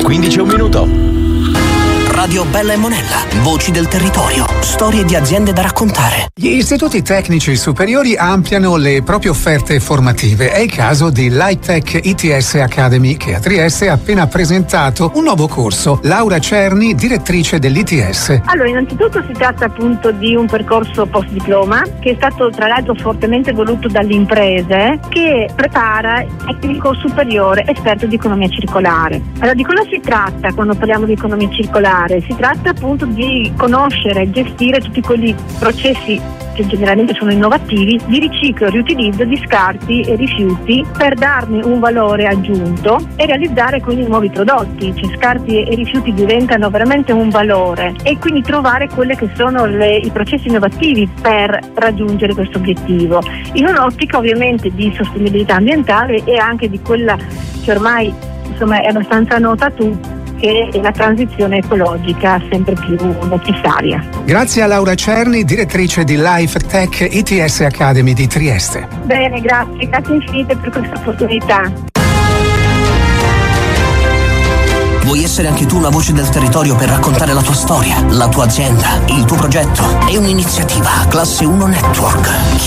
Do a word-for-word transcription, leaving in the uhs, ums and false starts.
quindici e un minuto. Radio Bella e Monella, voci del territorio, storie di aziende da raccontare. Gli istituti tecnici superiori ampliano le proprie offerte formative. È il caso di LightTech I T S Academy, che a Trieste ha appena presentato un nuovo corso. Laura Cerni, direttrice dell'I T S. Allora, innanzitutto si tratta appunto di un percorso post diploma che è stato tra l'altro fortemente voluto dalle imprese, che prepara il tecnico superiore esperto di economia circolare. Allora, di cosa si tratta quando parliamo di economia circolare? Si tratta appunto di conoscere e gestire tutti quegli processi che generalmente sono innovativi di riciclo e riutilizzo di scarti e rifiuti per darne un valore aggiunto e realizzare quindi nuovi prodotti. Cioè, scarti e rifiuti diventano veramente un valore e quindi trovare quelli che sono le, i processi innovativi per raggiungere questo obiettivo, in un'ottica ovviamente di sostenibilità ambientale e anche di quella che ormai insomma è abbastanza nota a tutti, che è la transizione ecologica sempre più necessaria. Grazie a Laura Cerni, direttrice di LightTech I T S Academy di Trieste. Bene, grazie, grazie infinite per questa opportunità. Vuoi essere anche tu una voce del territorio per raccontare la tua storia, la tua azienda, il tuo progetto? È un'iniziativa Classe uno Network.